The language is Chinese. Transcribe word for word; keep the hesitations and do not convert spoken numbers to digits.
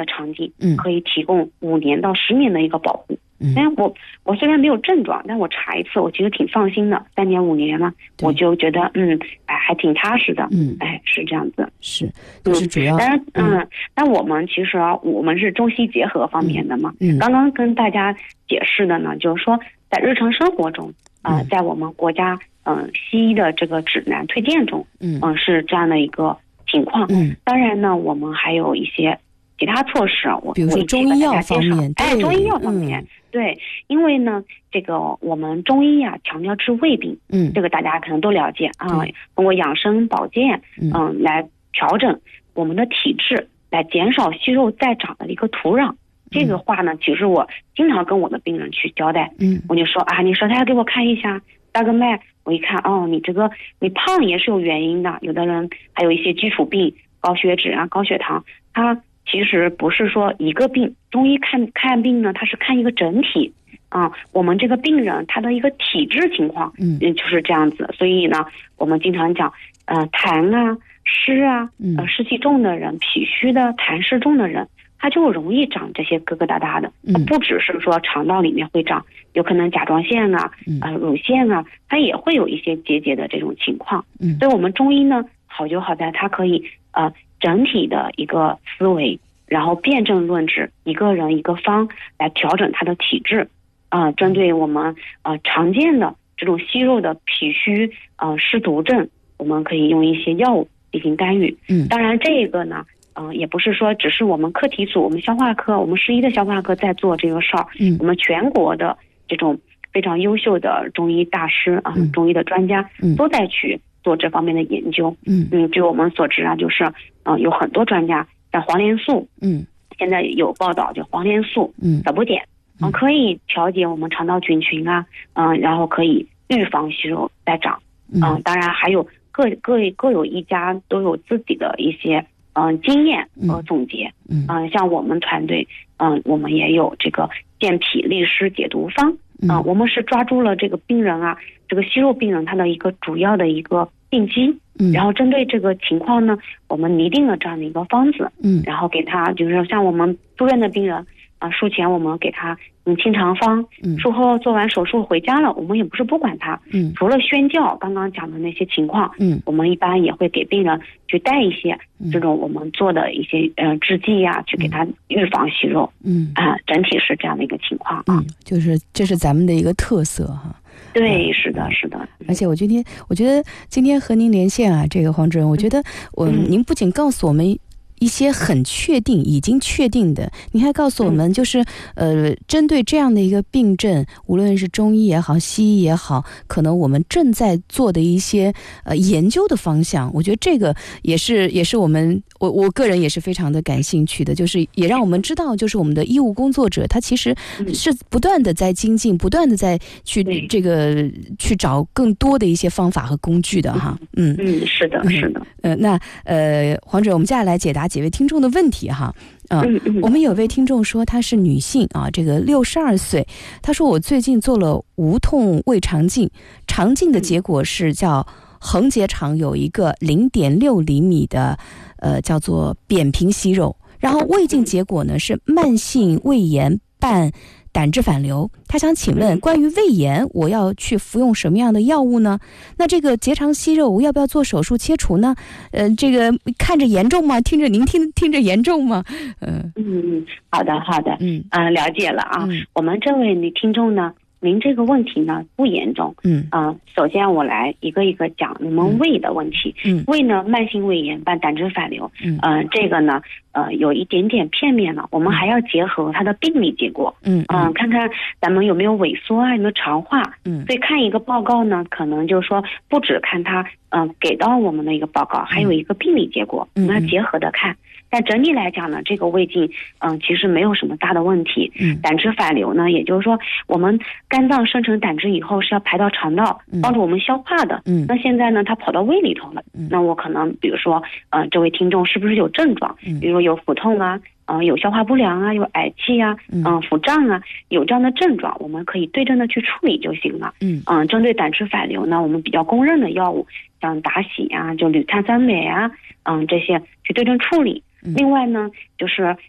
的场景可以提供五年到十年的一个保护。但我我虽然没有症状，但我查一次我其实挺放心的，三年五年嘛，我就觉得嗯哎还挺踏实的。 嗯， 哎是这样子。 是，就是主要。 当然嗯，那我们其实啊，我们是中西结合方面的嘛。嗯，刚刚跟大家解释的呢，就是说在日常生活中啊、呃，在我们国家嗯、呃、西医的这个指南推荐中，嗯、呃、是这样的一个情况。嗯，当然呢，我们还有一些其他措施，我比如说中医药方面， 哎，中医药方面。嗯，对，因为呢，这个我们中医啊强调治胃病，嗯，这个大家可能都了解啊，通过养生保健，嗯、呃，来调整我们的体质，来减少息肉再长的一个土壤。这个话呢，其实我经常跟我的病人去交代，嗯，我就说啊，你舌苔给我看一下，大个脉，我一看，哦，你这个你胖也是有原因的，有的人还有一些基础病，高血脂啊、高血糖，它其实不是说一个病，中医看看病呢，它是看一个整体啊、呃。我们这个病人他的一个体质情况，嗯，就是这样子。所以呢，我们经常讲，呃，痰啊、湿啊，呃，湿气重的人，脾虚的、痰湿重的人，他就容易长这些疙疙瘩瘩的。它不只是说肠道里面会长，有可能甲状腺啊、呃、乳腺啊，它也会有一些结节的这种情况。嗯，所以我们中医呢，好就好在它可以呃。整体的一个思维，然后辨证论治，一个人一个方来调整他的体质，啊、呃，针对我们呃常见的这种息肉的脾虚呃湿毒症，我们可以用一些药物进行干预。嗯，当然这个呢，嗯、呃，也不是说只是我们课题组、我们消化科、我们十一的消化科在做这个事儿，嗯，我们全国的这种非常优秀的中医大师啊、呃，中医的专家都在去做这方面的研究。嗯嗯，据我们所知啊，就是嗯、呃、有很多专家像黄连素，嗯，现在有报道就黄连素，嗯，小不点，嗯、呃，可以调节我们肠道菌群啊，嗯、呃，然后可以预防息肉再长。嗯、呃，当然还有各各各有一家都有自己的一些嗯、呃、经验和总结。嗯、呃，像我们团队，嗯、呃，我们也有这个健脾利湿解毒方。啊、呃，我们是抓住了这个病人啊，这个息肉病人他的一个主要的一个病机，嗯，然后针对这个情况呢，我们拟定了这样的一个方子，嗯，然后给他就是像我们住院的病人啊、呃，术前我们给他嗯清肠方，嗯，术后做完手术回家了，我们也不是不管他，嗯，除了宣教刚刚讲的那些情况，嗯，我们一般也会给病人去带一些这种我们做的一些呃制剂呀、啊，去给他预防息肉，嗯啊、呃，整体是这样的一个情况啊， 嗯，就是这是咱们的一个特色哈。 对，是的，是的。 而且我今天，我觉得今天和您连线啊，这个黄主任，我觉得我、嗯、您不仅告诉我们一些很确定、已经确定的，您还告诉我们，就是呃，针对这样的一个病症，无论是中医也好、西医也好，可能我们正在做的一些呃研究的方向。我觉得这个也是也是我们我我个人也是非常的感兴趣的，就是也让我们知道，就是我们的医务工作者他其实是不断的在精进，不断的在去这个去找更多的一些方法和工具的哈。 嗯嗯，是的，是的。 呃，那呃，黄主任，我们接下来解答几位听众的问题哈。呃、嗯嗯，我们有位听众说她是女性啊，这个六十二岁，她说我最近做了无痛胃肠镜，肠镜的结果是叫横结肠有一个零点六厘米的呃叫做扁平息肉，然后胃镜结果呢是慢性胃炎伴胆汁反流。他想请问，关于胃炎，我要去服用什么样的药物呢？那这个结肠息肉，我要不要做手术切除呢？呃，这个看着严重吗？听着您听听着严重吗？ 呃、嗯嗯，好的好的，嗯啊、呃，了解了啊。嗯、我们这位女听众呢，您这个问题呢不严重，嗯啊、呃，首先我来一个一个讲你们胃的问题。嗯，胃呢慢性胃炎伴胆汁反流，嗯呃这个呢呃有一点点片面了，我们还要结合它的病理结果，嗯嗯、呃，看看咱们有没有萎缩啊，有没有肠化，嗯，所以看一个报告呢，可能就是说不只看它嗯、呃、给到我们的一个报告，还有一个病理结果，我们要结合的看。但整体来讲呢，这个胃镜嗯、呃、其实没有什么大的问题。嗯，胆汁反流呢，也就是说我们肝脏生成胆汁以后是要排到肠道，帮助我们消化的。嗯，那现在呢，它跑到胃里头了。嗯，那我可能比如说，呃，这位听众是不是有症状？嗯，比如有腹痛啊，嗯、呃，有消化不良啊，有嗳气啊，嗯、呃，腹胀啊，有这样的症状，我们可以对症的去处理就行了。嗯，嗯、呃，针对胆汁反流呢，我们比较公认的药物，像达喜啊，就铝碳酸镁啊，嗯、呃，这些去对症处理。另外呢，就是